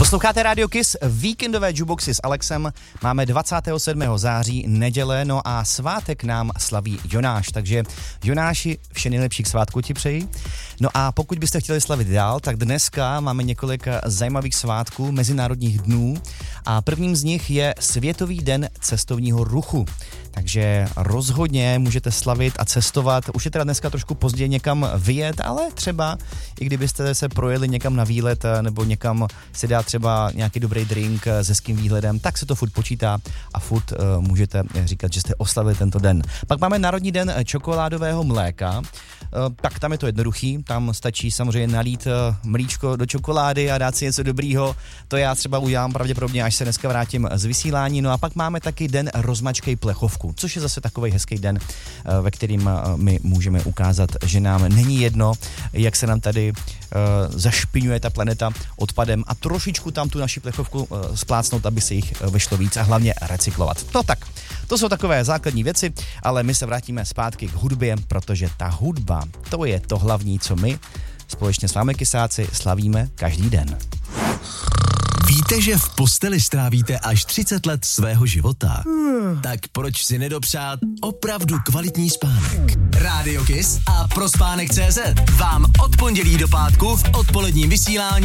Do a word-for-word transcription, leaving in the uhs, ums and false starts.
Posloucháte Radio Kiss, víkendové jukeboxy s Alexem. Máme dvacátého sedmého září, neděle, no a svátek nám slaví Jonáš, takže Jonáši, vše nejlepší k svátku ti přeji. No a pokud byste chtěli slavit dál, tak dneska máme několik zajímavých svátků, mezinárodních dnů a prvním z nich je Světový den cestovního ruchu. Takže rozhodně můžete slavit a cestovat. Už je teda dneska trošku později někam vyjet, ale třeba i kdybyste se projeli někam na výlet nebo někam si dát třeba nějaký dobrý drink s hezkým výhledem, tak se to furt počítá a furt uh, můžete říkat, že jste oslavili tento den. Pak máme Národní den čokoládového mléka. Uh, tak tam je to jednoduchý, tam stačí samozřejmě nalít uh, mlíčko do čokolády a dát si něco dobrýho. To já třeba udělám pravděpodobně, až se dneska vrátím z vysílání. No a pak máme taky den rozmačkej plechovku, což je zase takový hezký den, ve kterým my můžeme ukázat, že nám není jedno, jak se nám tady uh, zašpiňuje ta planeta odpadem a trošičku tam tu naši plechovku uh, splácnout, aby se jich vyšlo víc a hlavně recyklovat. No tak, to jsou takové základní věci, ale my se vrátíme zpátky k hudbě, protože ta hudba, to je to hlavní, co my společně s vámi kysáci slavíme každý den. Víte, že v posteli strávíte až třicet let svého života? Tak proč si nedopřát opravdu kvalitní spánek? Radio Kiss a Prospánek tečka cé zet vám od pondělí do pátku v odpoledním vysílání